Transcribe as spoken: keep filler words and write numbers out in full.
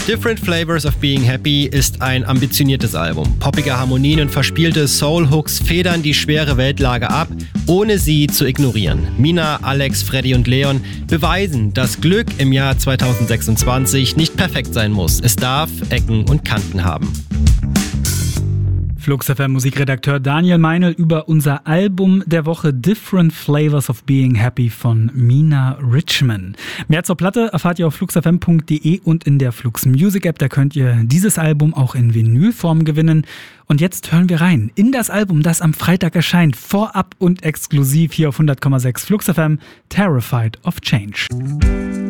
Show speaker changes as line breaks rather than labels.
Different Flavors of Being Happy ist ein ambitioniertes Album. Poppige Harmonien und verspielte Soul-Hooks federn die schwere Weltlage ab, ohne sie zu ignorieren. Mina, Alex, Freddy und Leon beweisen, dass Glück im Jahr zweitausendsechsundzwanzig nicht perfekt sein muss. Es darf Ecken und Kanten haben.
Flux F M Musikredakteur Daniel Meinl über unser Album der Woche Different Flavors of Being Happy von Mina Richman. Mehr zur Platte erfahrt ihr auf flux f m punkt d e und in der Flux Music App. Da könnt ihr dieses Album auch in Vinylform gewinnen. Und jetzt hören wir rein in das Album, das am Freitag erscheint, vorab und exklusiv hier auf hundert Komma sechs Flux F M, Terrified of Change.